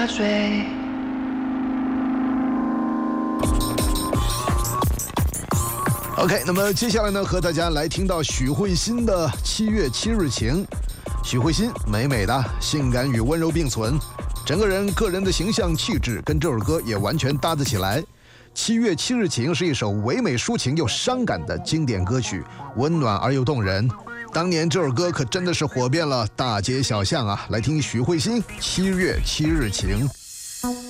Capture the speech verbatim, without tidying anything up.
下坠。 OK， 那么接下来呢，和大家来听到许慧欣的《七月七日晴》。许慧欣美美的，性感与温柔并存，整个人个人的形象气质跟这首歌也完全搭得起来。《七月七日晴》是一首唯美抒情又伤感的经典歌曲，温暖而又动人。当年这首歌可真的是火遍了大街小巷啊！来听许慧欣《七月七日晴》。